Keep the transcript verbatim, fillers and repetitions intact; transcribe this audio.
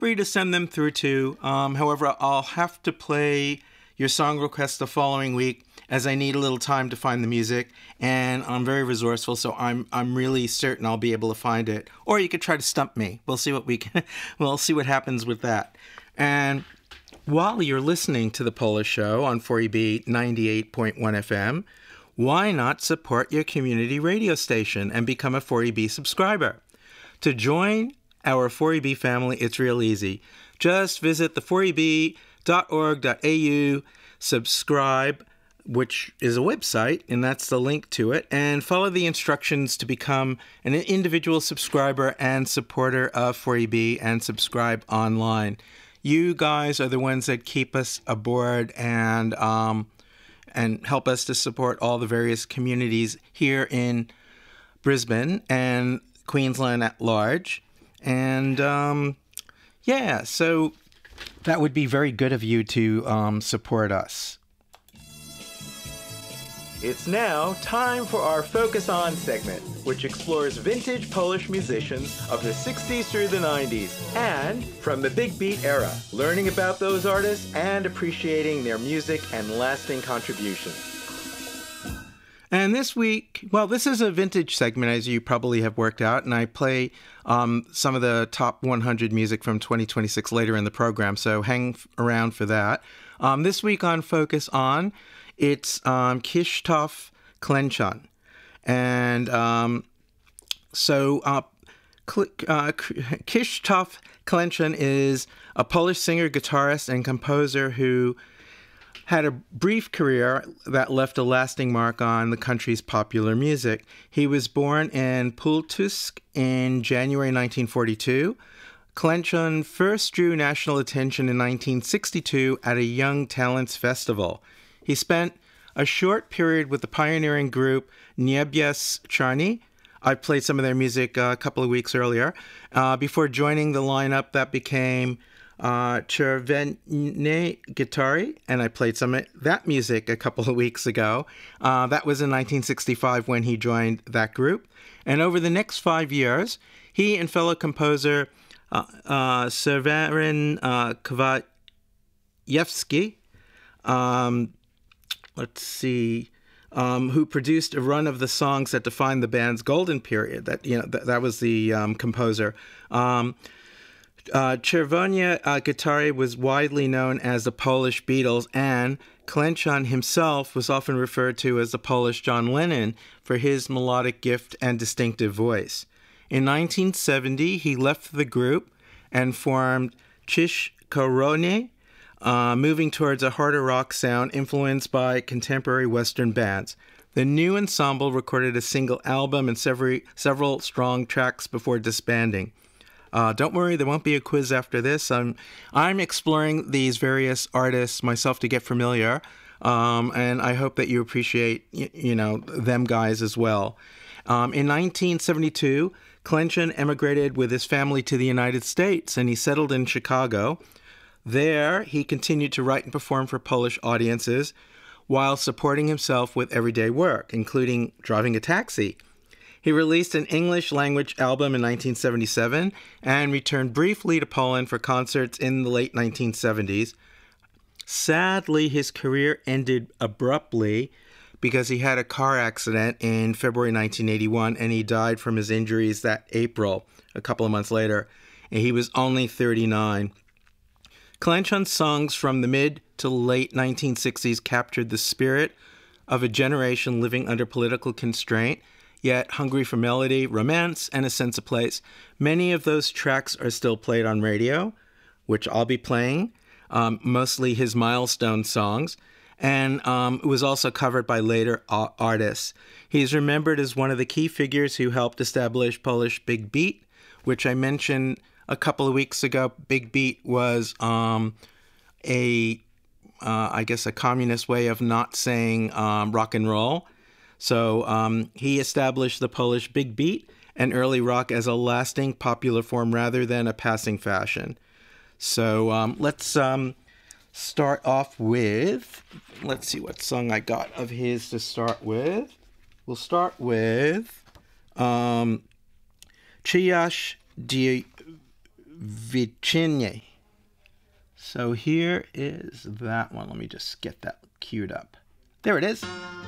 free to send them through too. Um, however, I'll have to play your song request the following week, as I need a little time to find the music, and I'm very resourceful, so I'm I'm really certain I'll be able to find it. Or you could try to stump me. We'll see what we can. We'll see what happens with that. And while you're listening to the Polish Show on four E B ninety-eight point one F M, why not support your community radio station and become a four E B subscriber? To join our four E B family, it's real easy. Just visit the four e b dot org dot a u, subscribe, which is a website, and that's the link to it, and follow the instructions to become an individual subscriber and supporter of four E B and subscribe online. You guys are the ones that keep us aboard and um, and help us to support all the various communities here in Brisbane and Queensland at large. And um, yeah, so that would be very good of you to um, support us. It's now time for our Focus On segment, which explores vintage Polish musicians of the sixties through the nineties and from the Big Beat era, learning about those artists and appreciating their music and lasting contributions. And this week, well, this is a vintage segment, as you probably have worked out, and I play um, some of the top one hundred music from twenty twenty-six later in the program, so hang f- around for that. Um, this week on Focus On, it's um, Krzysztof Klenczan. And um, so uh, uh, Krzysztof Klenczan is a Polish singer, guitarist, and composer who had a brief career that left a lasting mark on the country's popular music. He was born in Pultusk in January nineteen forty-two. Klenczan first drew national attention in nineteen sixty-two at a Young Talents Festival. He spent a short period with the pioneering group Niebies Czarni. I played some of their music uh, a couple of weeks earlier, uh, before joining the lineup that became uh, Czerwone Gitary, and I played some of that music a couple of weeks ago. Uh, that was in nineteen sixty-five when he joined that group. And over the next five years, he and fellow composer uh, uh, Seweryn uh, Kowalewski, um, let's see, um, who produced a run of the songs that defined the band's golden period. That you know, th- that was the um, composer. Um, uh, Czerwone uh, Gitary was widely known as the Polish Beatles, and Klenczan himself was often referred to as the Polish John Lennon for his melodic gift and distinctive voice. In nineteen seventy, he left the group and formed Czyż Korony, Uh, moving towards a harder rock sound influenced by contemporary Western bands. The new ensemble recorded a single album and several, several strong tracks before disbanding. Uh, don't worry, there won't be a quiz after this. I'm, I'm exploring these various artists myself to get familiar, um, and I hope that you appreciate, you, you know, them guys as well. Um, in nineteen seventy-two, Klenczan emigrated with his family to the United States, and he settled in Chicago. There, he continued to write and perform for Polish audiences while supporting himself with everyday work, including driving a taxi. He released an English-language album in nineteen seventy-seven and returned briefly to Poland for concerts in the late nineteen seventies. Sadly, his career ended abruptly because he had a car accident in February nineteen eighty-one, and he died from his injuries that April, a couple of months later. And he was only thirty-nine. Klenczan's songs from the mid to late nineteen sixties captured the spirit of a generation living under political constraint, yet hungry for melody, romance, and a sense of place. Many of those tracks are still played on radio, which I'll be playing, um, mostly his milestone songs, and um, it was also covered by later uh, artists. He's remembered as one of the key figures who helped establish Polish Big Beat, which I mentioned a couple of weeks ago. Big Beat was um, a, uh, I guess, a communist way of not saying um, rock and roll. So um, he established the Polish Big Beat and early rock as a lasting popular form rather than a passing fashion. So um, let's um, start off with, let's see what song I got of his to start with. We'll start with um, Przyjaźń Vicine. So here is that one. Let me just get that queued up. There it is.